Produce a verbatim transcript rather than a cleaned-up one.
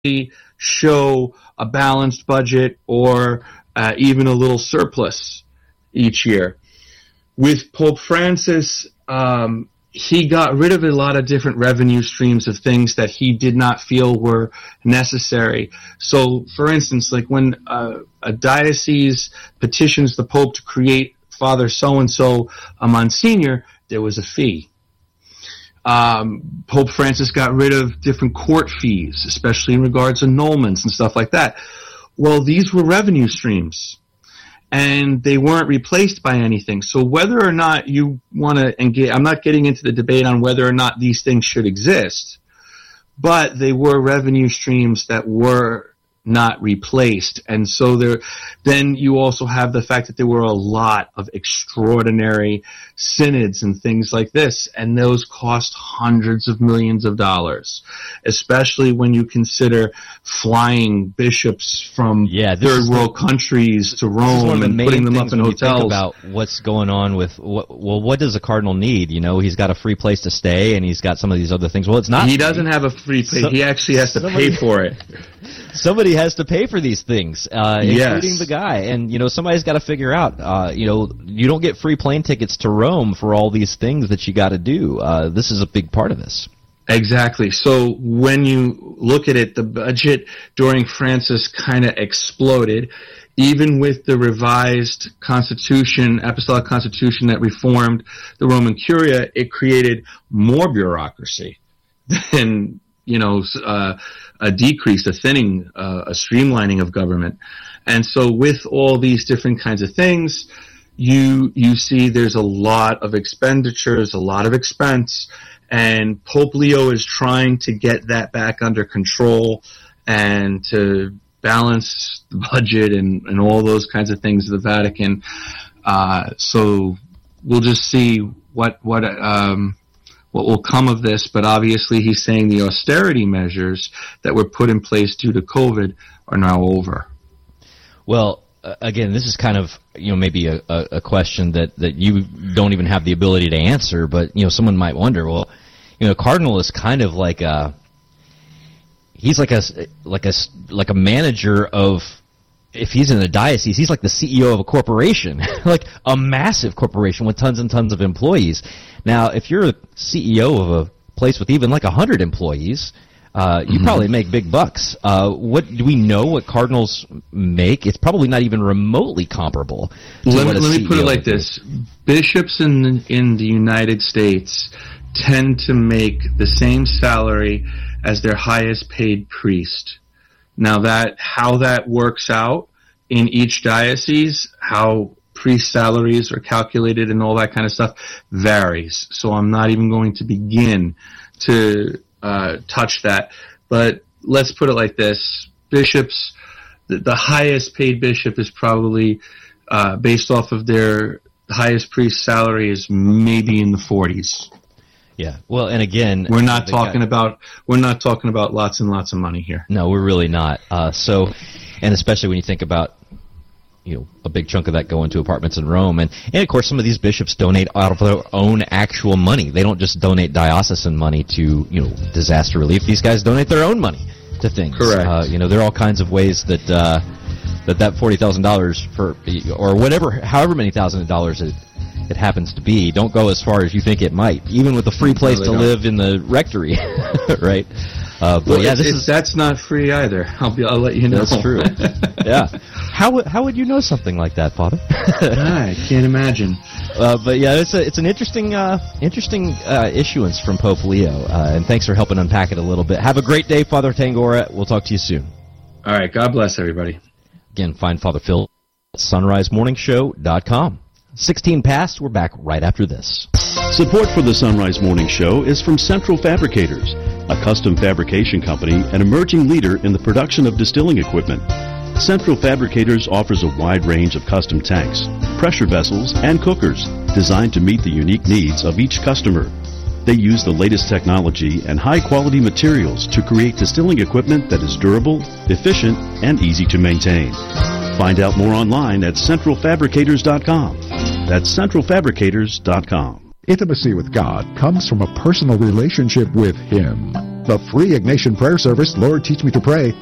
show a balanced budget or uh, even a little surplus each year. With Pope Francis, um, he got rid of a lot of different revenue streams of things that he did not feel were necessary. So, for instance, like when uh, a diocese petitions the Pope to create Father so-and-so a Monsignor, there was a fee. Um, Pope Francis got rid of different court fees, especially in regards to annulments and stuff like that. Well, these were revenue streams, and they weren't replaced by anything. So whether or not you want to engage, I'm not getting into the debate on whether or not these things should exist, but they were revenue streams that were not replaced. And so there, then you also have the fact that there were a lot of extraordinary synods and things like this, and those cost hundreds of millions of dollars, especially when you consider flying bishops from yeah, third world the, countries to Rome and putting them up in hotels. Think about what's going on with, what, well, what does a cardinal need? You know, he's got a free place to stay, and he's got some of these other things. Well, it's not. He doesn't have a free place. So, he actually has to somebody, pay for it. Somebody has to pay for these things, uh, yes. including the guy. And, you know, somebody's got to figure out, uh, you know, you don't get free plane tickets to Rome for all these things that you got to do. Uh, this is a big part of this. Exactly. So when you look at it, the budget during Francis kind of exploded. Even with the revised constitution, apostolic constitution that reformed the Roman Curia, it created more bureaucracy than, you know, uh, a decrease, a thinning, uh, a streamlining of government. And so with all these different kinds of things, you you see there's a lot of expenditures, a lot of expense, and Pope Leo is trying to get that back under control and to balance the budget and, and all those kinds of things of the Vatican. Uh, so we'll just see what what um, what will come of this, but obviously he's saying the austerity measures that were put in place due to COVID are now over. Well, uh, again, this is kind of, you know, maybe a, a, a question that, that you don't even have the ability to answer, but, you know, someone might wonder, well, you know, Cardinal is kind of like a, he's like a, like a, like a manager of, if he's in a diocese, he's like the C E O of a corporation, like a massive corporation with tons and tons of employees. Now, if you're a C E O of a place with even like a hundred employees, uh, you mm-hmm. probably make big bucks. Uh, what do we know what cardinals make? It's probably not even remotely comparable. To let what me, a let C E O me put it like this. Bishops in, in the United States tend to make the same salary as their highest paid priest. Now that, how that works out in each diocese, how priest salaries are calculated and all that kind of stuff varies. So I'm not even going to begin to uh, touch that. But let's put it like this. Bishops, the, the highest paid bishop is probably, uh, based off of their highest priest salary, is maybe in the forties. Yeah. Well, and again, we're not talking about we're not talking about lots and lots of money here. No, we're really not. Uh, so, and especially when you think about, you know, a big chunk of that going to apartments in Rome, and and of course some of these bishops donate out of their own actual money. They don't just donate diocesan money to, you know, disaster relief. These guys donate their own money to things. Correct. Uh, you know, there are all kinds of ways that uh, that that forty thousand dollars for, or whatever, however many thousand dollars it. it happens to be, don't go as far as you think it might, even with a free place no, to don't. live in the rectory, right? Uh, but well, yeah, it's, this it's, is that's not free either. I'll be, I'll let you know. That's true. Yeah. How would how would you know something like that, Father? I can't imagine. Uh, but yeah, it's a it's an interesting uh, interesting uh, issuance from Pope Leo, uh, and thanks for helping unpack it a little bit. Have a great day, Father Tangora. We'll talk to you soon. All right. God bless everybody. Again, find Father Phil at sunrise morning show dot com. sixteen past, we're back right after this. Support for the Sunrise Morning Show is from Central Fabricators, a custom fabrication company and emerging leader in the production of distilling equipment. Central Fabricators offers a wide range of custom tanks, pressure vessels, and cookers designed to meet the unique needs of each customer. They use the latest technology and high-quality materials to create distilling equipment that is durable, efficient, and easy to maintain. Find out more online at central fabricators dot com. That's central fabricators dot com. Intimacy with God comes from a personal relationship with Him. The free Ignatian prayer service, Lord Teach Me to Pray,